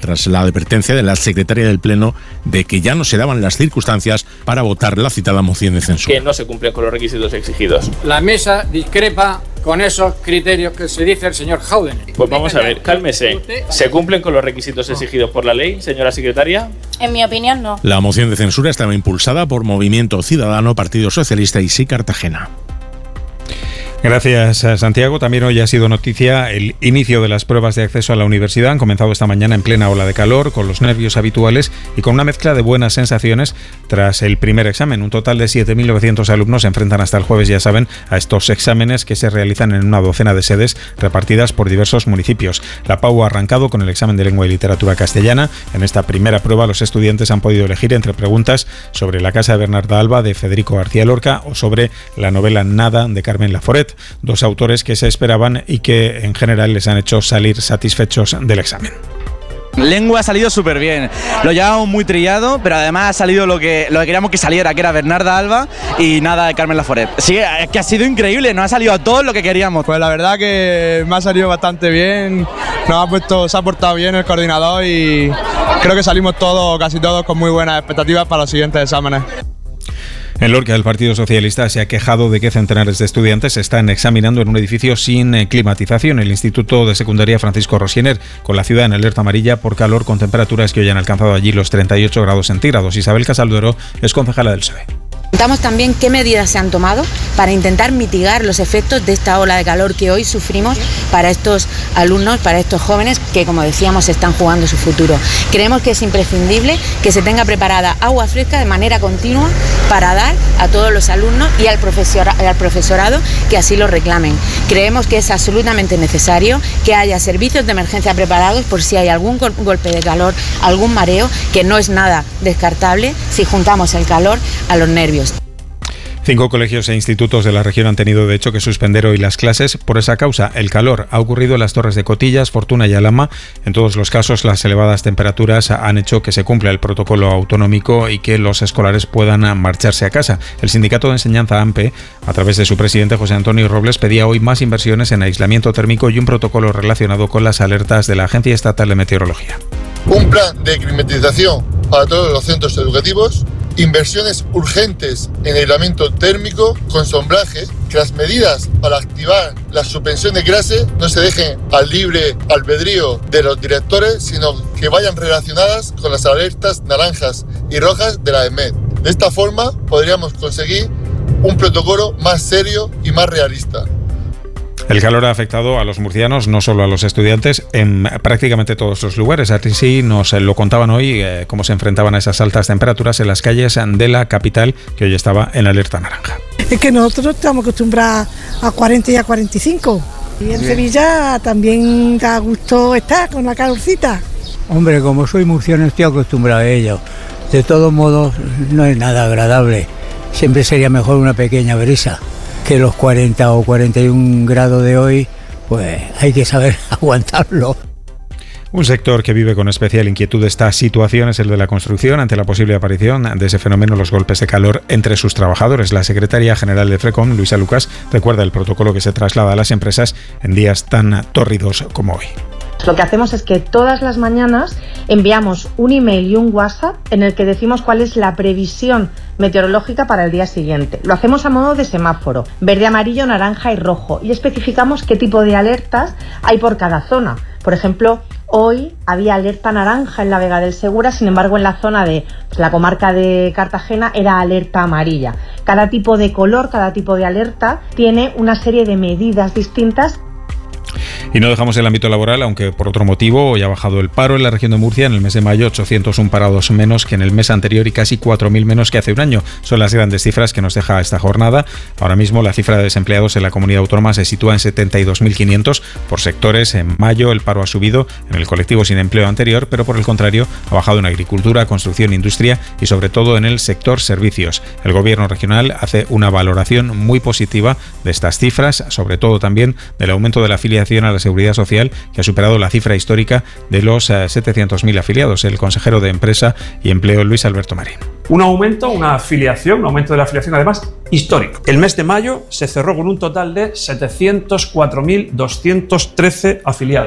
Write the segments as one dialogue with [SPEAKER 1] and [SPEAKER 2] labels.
[SPEAKER 1] tras la advertencia de la secretaria del Pleno de que ya no se daban las circunstancias para votar la citada moción de censura.
[SPEAKER 2] Que no se cumplen con los requisitos exigidos.
[SPEAKER 3] La mesa discrepa con esos criterios que se dice el señor Howden.
[SPEAKER 2] Pues vamos a ver, cálmese. ¿Se cumplen con los requisitos exigidos por la ley, señora secretaria?
[SPEAKER 4] En mi opinión, no.
[SPEAKER 1] La moción de censura estaba impulsada por Movimiento Ciudadano, Partido Socialista y Sí Cartagena.
[SPEAKER 5] Gracias, Santiago. También hoy ha sido noticia el inicio de las pruebas de acceso a la universidad. Han comenzado esta mañana en plena ola de calor, con los nervios habituales y con una mezcla de buenas sensaciones tras el primer examen. Un total de 7.900 alumnos se enfrentan hasta el jueves, ya saben, a estos exámenes que se realizan en una docena de sedes repartidas por diversos municipios. La PAU ha arrancado con el examen de lengua y literatura castellana. En esta primera prueba, los estudiantes han podido elegir entre preguntas sobre la casa de Bernarda Alba de Federico García Lorca o sobre la novela Nada de Carmen Laforet. Dos autores que se esperaban y que en general les han hecho salir satisfechos del examen.
[SPEAKER 6] Lengua ha salido súper bien, lo llevábamos muy trillado, pero además ha salido lo que queríamos que saliera, que era Bernarda Alba y Nada de Carmen Laforet. Sí, es que ha sido increíble, nos ha salido a todo lo que queríamos.
[SPEAKER 7] Pues la verdad que me ha salido bastante bien, se ha portado bien el coordinador y creo que salimos casi todos con muy buenas expectativas para los siguientes exámenes.
[SPEAKER 5] En Lorca, el Partido Socialista se ha quejado de que centenares de estudiantes están examinando en un edificio sin climatización, el Instituto de Secundaria Francisco Rosiener, con la ciudad en alerta amarilla por calor, con temperaturas que hoy han alcanzado allí los 38 grados centígrados. Isabel Casalduero es concejala del PSOE.
[SPEAKER 8] Preguntamos también qué medidas se han tomado para intentar mitigar los efectos de esta ola de calor que hoy sufrimos para estos alumnos, para estos jóvenes que, como decíamos, están jugando su futuro. Creemos que es imprescindible que se tenga preparada agua fresca de manera continua para dar a todos los alumnos y al profesorado que así lo reclamen. Creemos que es absolutamente necesario que haya servicios de emergencia preparados por si hay algún golpe de calor, algún mareo, que no es nada descartable si juntamos el calor a los nervios.
[SPEAKER 5] 5 colegios e institutos de la región han tenido de hecho que suspender hoy las clases por esa causa. El calor ha ocurrido en las torres de Cotillas, Fortuna y Alhama. En todos los casos, las elevadas temperaturas han hecho que se cumpla el protocolo autonómico y que los escolares puedan marcharse a casa. El sindicato de enseñanza AMPE, a través de su presidente José Antonio Robles, pedía hoy más inversiones en aislamiento térmico y un protocolo relacionado con las alertas de la Agencia Estatal de Meteorología.
[SPEAKER 9] Un plan de climatización para todos los centros educativos, inversiones urgentes en aislamiento térmico con sombraje, que las medidas para activar la suspensión de clase no se dejen al libre albedrío de los directores, sino que vayan relacionadas con las alertas naranjas y rojas de la EMET. De esta forma podríamos conseguir un protocolo más serio y más realista.
[SPEAKER 5] El calor ha afectado a los murcianos, no solo a los estudiantes, en prácticamente todos los lugares. Así nos lo contaban hoy, cómo se enfrentaban a esas altas temperaturas en las calles de la capital, que hoy estaba en alerta naranja.
[SPEAKER 10] Es que nosotros estamos acostumbrados a 40 y a 45. Y en Sevilla también da gusto estar con la calorcita.
[SPEAKER 11] Hombre, como soy murciano estoy acostumbrado a ello. De todos modos, no es nada agradable. Siempre sería mejor una pequeña brisa. Que los 40 o 41 grados de hoy, pues hay que saber aguantarlo.
[SPEAKER 5] Un sector que vive con especial inquietud esta situación es el de la construcción ante la posible aparición de ese fenómeno, los golpes de calor entre sus trabajadores. La secretaria general de FRECOM, Luisa Lucas, recuerda el protocolo que se traslada a las empresas en días tan tórridos como hoy.
[SPEAKER 12] Lo que hacemos es que todas las mañanas enviamos un email y un WhatsApp en el que decimos cuál es la previsión meteorológica para el día siguiente. Lo hacemos a modo de semáforo, verde, amarillo, naranja y rojo, y especificamos qué tipo de alertas hay por cada zona. Por ejemplo, hoy había alerta naranja en la Vega del Segura, sin embargo en la zona de la comarca de Cartagena era alerta amarilla. Cada tipo de color, cada tipo de alerta tiene una serie de medidas distintas.
[SPEAKER 5] Y no dejamos el ámbito laboral, aunque por otro motivo hoy ha bajado el paro en la región de Murcia. En el mes de mayo, 801 parados menos que en el mes anterior y casi 4.000 menos que hace un año. Son las grandes cifras que nos deja esta jornada. Ahora mismo la cifra de desempleados en la comunidad autónoma se sitúa en 72.500 por sectores. En mayo el paro ha subido en el colectivo sin empleo anterior, pero por el contrario ha bajado en agricultura, construcción, industria y sobre todo en el sector servicios. El gobierno regional hace una valoración muy positiva de estas cifras, sobre todo también del aumento de la afiliación a la Seguridad Social, que ha superado la cifra histórica de los 700.000 afiliados. El consejero de Empresa y Empleo, Luis Alberto Marín.
[SPEAKER 13] Un aumento de la afiliación además histórico. El mes de mayo se cerró con un total de 704.213 afiliados.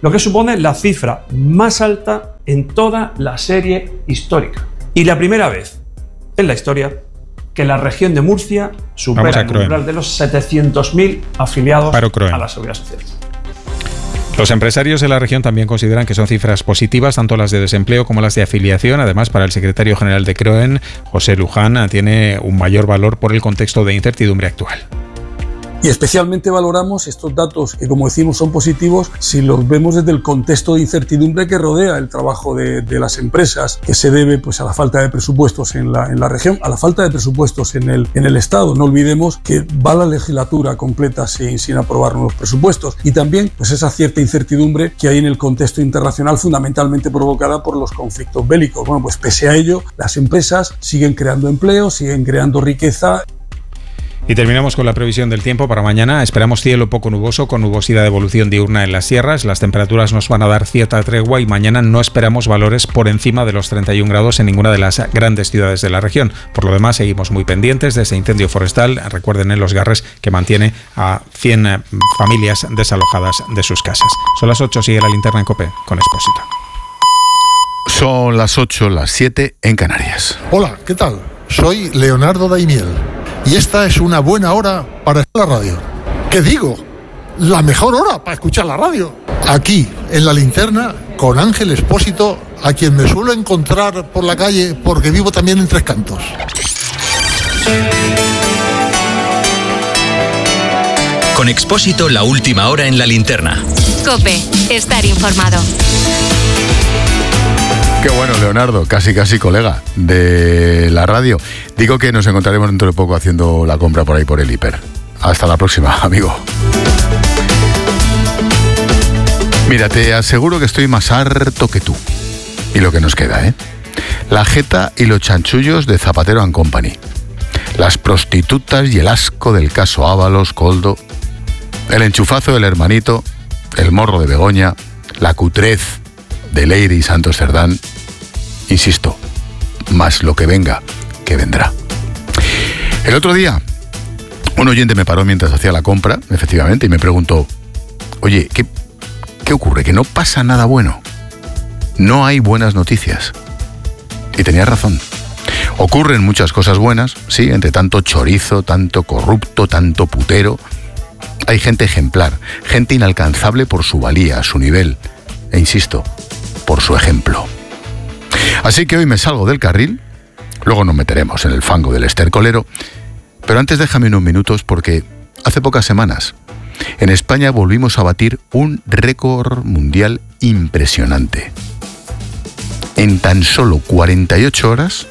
[SPEAKER 13] lo que supone la cifra más alta en toda la serie histórica. Y la primera vez en la historia que la región de Murcia supera el umbral de los 700.000 afiliados a la Seguridad Social.
[SPEAKER 5] Los empresarios de la región también consideran que son cifras positivas, tanto las de desempleo como las de afiliación. Además, para el secretario general de CROEN, José Luján, tiene un mayor valor por el contexto de incertidumbre actual.
[SPEAKER 4] Y especialmente valoramos estos datos que, como decimos, son positivos si los vemos desde el contexto de incertidumbre que rodea el trabajo de las empresas, que se debe pues, a la falta de presupuestos en la región, a la falta de presupuestos en el Estado. No olvidemos que va la legislatura completa sin aprobar nuevos presupuestos. Y también pues, esa cierta incertidumbre que hay en el contexto internacional, fundamentalmente provocada por los conflictos bélicos. Bueno, pues pese a ello, las empresas siguen creando empleo, siguen creando riqueza.
[SPEAKER 5] Y terminamos con la previsión del tiempo para mañana. Esperamos cielo poco nuboso con nubosidad de evolución diurna en las sierras. Las temperaturas nos van a dar cierta tregua y mañana no esperamos valores por encima de los 31 grados en ninguna de las grandes ciudades de la región. Por lo demás, seguimos muy pendientes de ese incendio forestal. Recuerden en Los Garres que mantiene a 100 familias desalojadas de sus casas. Son las 8, sigue la linterna en COPE con Expósito.
[SPEAKER 14] Son las 8, las 7 en Canarias.
[SPEAKER 9] Hola, ¿qué tal? Soy Leonardo Daimiel. Y esta es una buena hora para escuchar la radio. ¿Qué digo? La mejor hora para escuchar la radio. Aquí, en la linterna, con Ángel Expósito, a quien me suelo encontrar por la calle porque vivo también en Tres Cantos.
[SPEAKER 15] Con Expósito, la última hora en la linterna.
[SPEAKER 16] COPE, estar informado.
[SPEAKER 14] Qué bueno, Leonardo, casi colega de la radio. Digo que nos encontraremos dentro de poco haciendo la compra por ahí por el hiper. Hasta la próxima, amigo. Mira, te aseguro que estoy más harto que tú. Y lo que nos queda, ¿eh? La jeta y los chanchullos de Zapatero & Company. Las prostitutas y el asco del caso Ábalos, Coldo. El enchufazo del hermanito. El morro de Begoña. La cutrez de Leire y Santos Cerdán. Insisto, más lo que venga, que vendrá. El otro día, un oyente me paró mientras hacía la compra, efectivamente, y me preguntó, oye, ¿qué ocurre? ¿Que no pasa nada bueno? No hay buenas noticias. Y tenía razón. Ocurren muchas cosas buenas, sí, entre tanto chorizo, tanto corrupto, tanto putero. Hay gente ejemplar, gente inalcanzable por su valía, su nivel, e insisto, por su ejemplo. Así que hoy me salgo del carril, luego nos meteremos en el fango del estercolero, pero antes déjame unos minutos porque hace pocas semanas en España volvimos a batir un récord mundial impresionante. En tan solo 48 horas,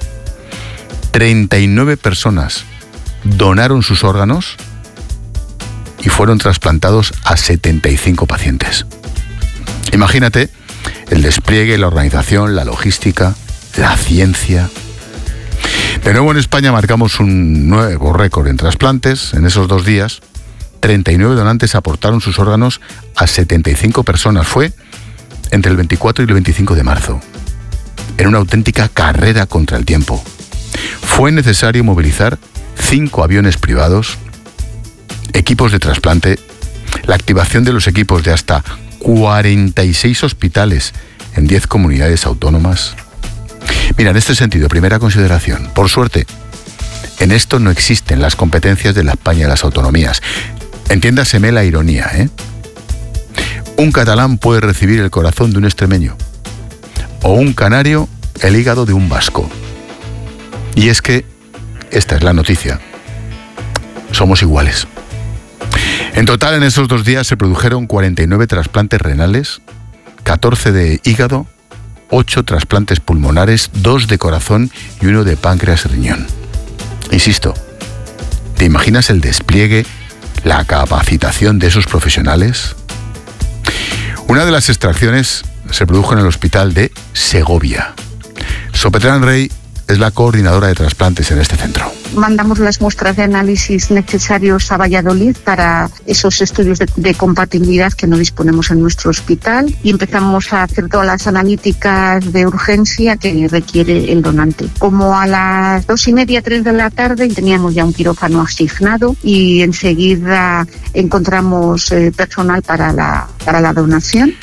[SPEAKER 14] 39 personas donaron sus órganos y fueron trasplantados a 75 pacientes. Imagínate el despliegue, la organización, la logística, la ciencia. De nuevo en España marcamos un nuevo récord en trasplantes. En esos 2 días, 39 donantes aportaron sus órganos a 75 personas. Fue entre el 24 y el 25 de marzo. En una auténtica carrera contra el tiempo. Fue necesario movilizar 5 aviones privados, equipos de trasplante, la activación de los equipos de hasta 46 hospitales en 10 comunidades autónomas. Mira, en este sentido, primera consideración. Por suerte, en esto no existen las competencias de la España y las autonomías. Entiéndaseme la ironía, ¿eh? Un catalán puede recibir el corazón de un extremeño. O un canario, el hígado de un vasco. Y es que, esta es la noticia, somos iguales. En total, en esos 2 días se produjeron 49 trasplantes renales, 14 de hígado, 8 trasplantes pulmonares, 2 de corazón y 1 de páncreas y riñón. Insisto, ¿te imaginas el despliegue, la capacitación de esos profesionales? Una de las extracciones se produjo en el hospital de Segovia. Sopetrán Rey es la coordinadora de trasplantes en este centro.
[SPEAKER 17] Mandamos las muestras de análisis necesarios a Valladolid para esos estudios de compatibilidad que no disponemos en nuestro hospital y empezamos a hacer todas las analíticas de urgencia que requiere el donante. Como a las 2:30, 3 de la tarde teníamos ya un quirófano asignado y enseguida encontramos personal para la donación.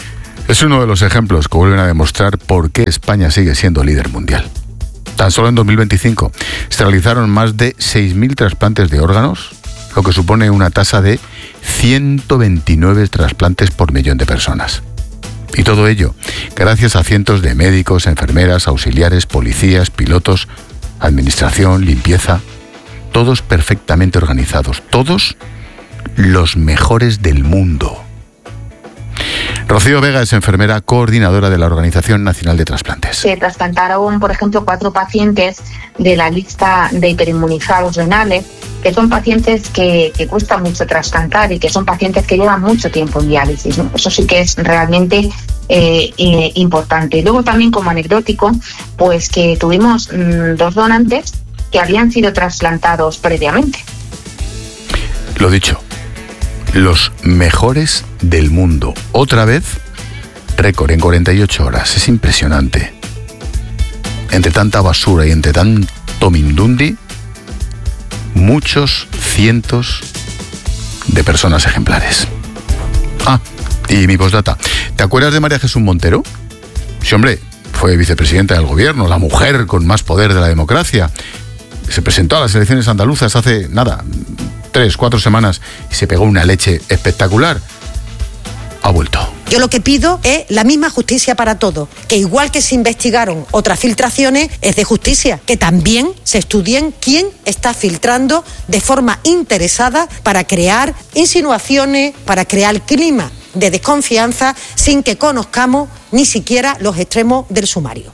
[SPEAKER 14] Es uno de los ejemplos que vuelven a demostrar por qué España sigue siendo líder mundial. Tan solo en 2025 se realizaron más de 6.000 trasplantes de órganos, lo que supone una tasa de 129 trasplantes por millón de personas. Y todo ello gracias a cientos de médicos, enfermeras, auxiliares, policías, pilotos, administración, limpieza, todos perfectamente organizados, todos los mejores del mundo. Rocío Vega es enfermera coordinadora de la Organización Nacional de Trasplantes.
[SPEAKER 17] Se trasplantaron, por ejemplo, 4 pacientes de la lista de hiperinmunizados renales, que son pacientes que cuesta mucho trasplantar y que son pacientes que llevan mucho tiempo en diálisis, ¿no? Eso sí que es realmente importante. Luego también, como anecdótico, pues que tuvimos 2 donantes que habían sido trasplantados previamente.
[SPEAKER 14] Lo dicho, los mejores del mundo. Otra vez, récord en 48 horas. Es impresionante. Entre tanta basura y entre tanto mindundi, muchos cientos de personas ejemplares. Ah, y mi postdata. ¿Te acuerdas de María Jesús Montero? Sí, hombre, fue vicepresidenta del gobierno, la mujer con más poder de la democracia. Se presentó a las elecciones andaluzas hace, 3-4 semanas y se pegó una leche espectacular. Ha vuelto.
[SPEAKER 18] Yo lo que pido es la misma justicia para todos, que igual que se investigaron otras filtraciones, es de justicia, que también se estudien quién está filtrando de forma interesada para crear insinuaciones, para crear clima de desconfianza sin que conozcamos ni siquiera los extremos del sumario.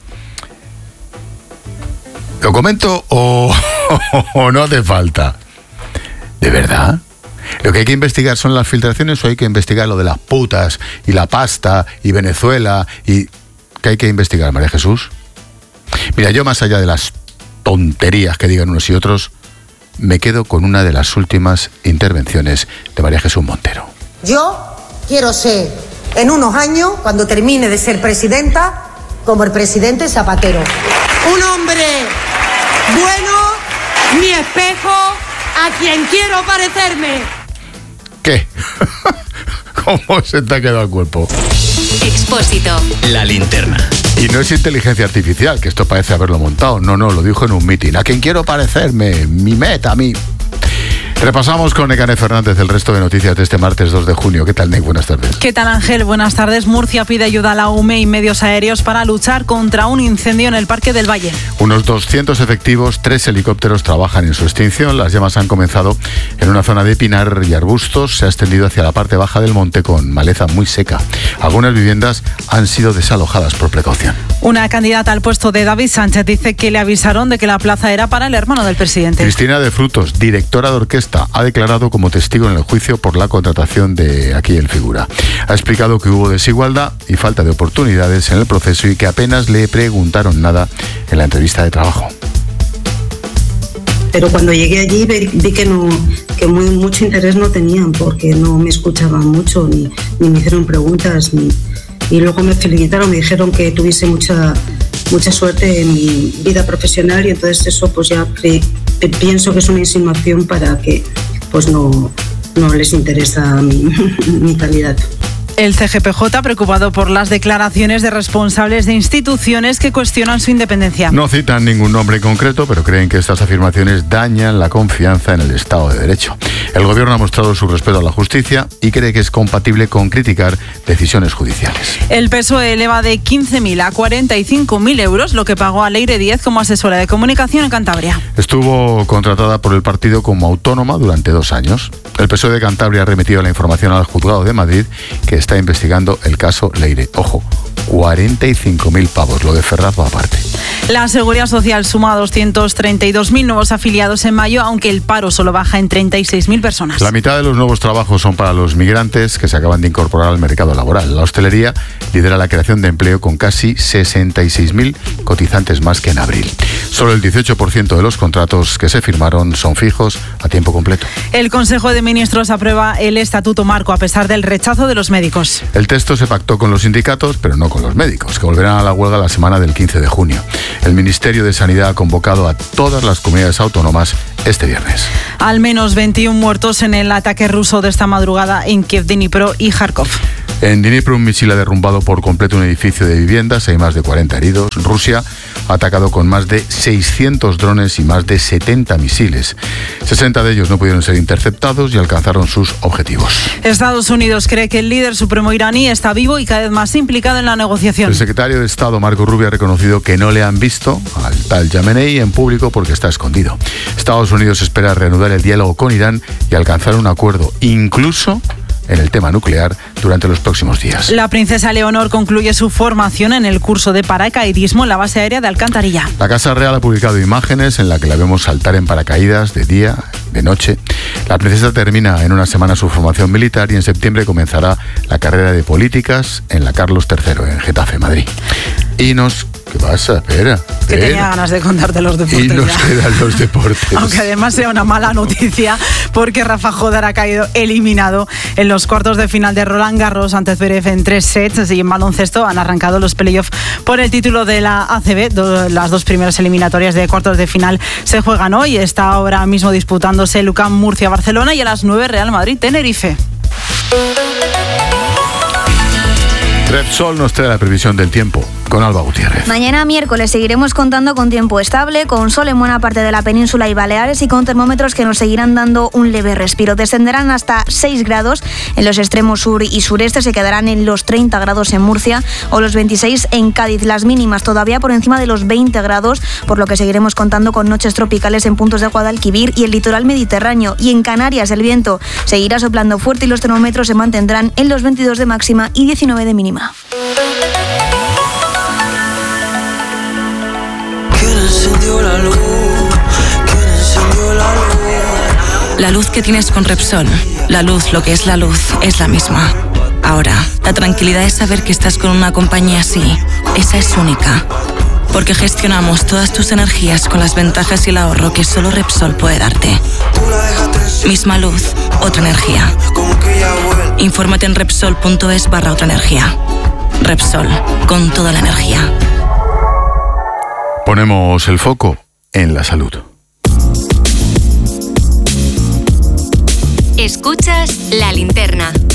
[SPEAKER 14] ¿Lo comento o no hace falta? ¿De verdad? ¿Lo que hay que investigar son las filtraciones o hay que investigar lo de las putas y la pasta y Venezuela? ¿Y qué hay que investigar, María Jesús? Mira, yo más allá de las tonterías que digan unos y otros, me quedo con una de las últimas intervenciones de María Jesús Montero.
[SPEAKER 18] Yo quiero ser, en unos años, cuando termine de ser presidenta, como el presidente Zapatero. Un hombre bueno, mi espejo, a quien quiero parecerme.
[SPEAKER 14] ¿Qué? ¿Cómo se te ha quedado el cuerpo?
[SPEAKER 16] Expósito.
[SPEAKER 15] La linterna.
[SPEAKER 14] Y no es inteligencia artificial, que esto parece haberlo montado. No, lo dijo en un mitin. A quien quiero parecerme, mi meta, a mí. Repasamos con Nekane Fernández el resto de noticias de este martes 2 de junio. ¿Qué tal, Nek? Buenas tardes.
[SPEAKER 19] ¿Qué tal, Ángel? Buenas tardes. Murcia pide ayuda a la UME y medios aéreos para luchar contra un incendio en el Parque del Valle.
[SPEAKER 14] Unos 200 efectivos, 3 helicópteros trabajan en su extinción. Las llamas han comenzado en una zona de pinar y arbustos. Se ha extendido hacia la parte baja del monte con maleza muy seca. Algunas viviendas han sido desalojadas por precaución.
[SPEAKER 19] Una candidata al puesto de David Sánchez dice que le avisaron de que la plaza era para el hermano del presidente.
[SPEAKER 14] Cristina de Frutos, directora de orquesta, ha declarado como testigo en el juicio por la contratación de Aquí el Figura. Ha explicado que hubo desigualdad y falta de oportunidades en el proceso y que apenas le preguntaron nada en la entrevista de trabajo.
[SPEAKER 20] Pero cuando llegué allí vi que mucho interés no tenían, porque no me escuchaban mucho, ni me hicieron preguntas, y luego me felicitaron, me dijeron que tuviese mucha suerte en mi vida profesional, y entonces eso pues ya pienso que es una insinuación para que pues no les interesa mi calidad.
[SPEAKER 19] El CGPJ preocupado por las declaraciones de responsables de instituciones que cuestionan su independencia.
[SPEAKER 14] No citan ningún nombre en concreto, pero creen que estas afirmaciones dañan la confianza en el Estado de Derecho. El Gobierno ha mostrado su respeto a la justicia y cree que es compatible con criticar decisiones judiciales.
[SPEAKER 19] El PSOE eleva de 15.000 a 45.000 euros lo que pagó a Leire Díez como asesora de comunicación en Cantabria.
[SPEAKER 14] Estuvo contratada por el partido como autónoma durante 2 años. El PSOE de Cantabria ha remitido la información al Juzgado de Madrid, que está investigando el caso Leire. Ojo, 45.000 pavos, lo de Ferraz va aparte.
[SPEAKER 19] La Seguridad Social suma 232.000 nuevos afiliados en mayo, aunque el paro solo baja en 36.000 personas.
[SPEAKER 14] La mitad de los nuevos trabajos son para los migrantes que se acaban de incorporar al mercado laboral. La hostelería lidera la creación de empleo con casi 66.000 cotizantes más que en abril. Solo el 18% de los contratos que se firmaron son fijos a tiempo completo.
[SPEAKER 19] El Consejo de Ministros aprueba el Estatuto Marco a pesar del rechazo de los médicos.
[SPEAKER 14] El texto se pactó con los sindicatos, pero no con los médicos, que volverán a la huelga la semana del 15 de junio. El Ministerio de Sanidad ha convocado a todas las comunidades autónomas este viernes.
[SPEAKER 19] Al menos 21 muertos en el ataque ruso de esta madrugada en Kiev, Dnipro y Kharkov.
[SPEAKER 14] En Dnipro, un misil ha derrumbado por completo un edificio de viviendas. Hay más de 40 heridos. Rusia ha atacado con más de 600 drones y más de 70 misiles. 60 de ellos no pudieron ser interceptados y alcanzaron sus objetivos.
[SPEAKER 19] Estados Unidos cree que el líder supremo iraní está vivo y cada vez más implicado en la negociación.
[SPEAKER 14] El secretario de Estado, Marco Rubio, ha reconocido que no le han visto al tal Jamenei en público porque está escondido. Estados Unidos espera reanudar el diálogo con Irán y alcanzar un acuerdo, incluso en el tema nuclear, durante los próximos días.
[SPEAKER 19] La princesa Leonor concluye su formación en el curso de paracaidismo en la base aérea de Alcantarilla.
[SPEAKER 14] La Casa Real ha publicado imágenes en las que la vemos saltar en paracaídas de día, de noche. La princesa termina en una semana su formación militar y en septiembre comenzará la carrera de políticas en la Carlos III, en Getafe, Madrid. ¿Qué pasa? Espera.
[SPEAKER 19] Que tenía ganas de contarte los deportes.
[SPEAKER 14] Y nos quedan los deportes.
[SPEAKER 19] Aunque además sea una mala noticia, porque Rafa Jodar ha caído eliminado en los cuartos de final de Roland Garros ante Zverev en 3 sets. Y en baloncesto han arrancado los playoffs por el título de la ACB. Las dos primeras eliminatorias de cuartos de final se juegan hoy. Está ahora mismo disputándose el UCAM Murcia-Barcelona y a las 9 Real Madrid-Tenerife.
[SPEAKER 14] Repsol nos trae la previsión del tiempo con Alba Gutiérrez.
[SPEAKER 21] Mañana miércoles seguiremos contando con tiempo estable, con sol en buena parte de la península y Baleares y con termómetros que nos seguirán dando un leve respiro. Descenderán hasta 6 grados en los extremos sur y sureste, se quedarán en los 30 grados en Murcia o los 26 en Cádiz. Las mínimas todavía por encima de los 20 grados, por lo que seguiremos contando con noches tropicales en puntos de Guadalquivir y el litoral mediterráneo. Y en Canarias el viento seguirá soplando fuerte y los termómetros se mantendrán en los 22 de máxima y 19 de mínima.
[SPEAKER 22] La luz que tienes con Repsol, la luz, lo que es la luz, es la misma. Ahora, la tranquilidad de saber que estás con una compañía así, esa es única. Porque gestionamos todas tus energías con las ventajas y el ahorro que solo Repsol puede darte. Misma luz, otra energía. Infórmate en Repsol.es/otra energía. Repsol, con toda la energía.
[SPEAKER 14] Ponemos el foco en la salud.
[SPEAKER 16] Escuchas La Linterna.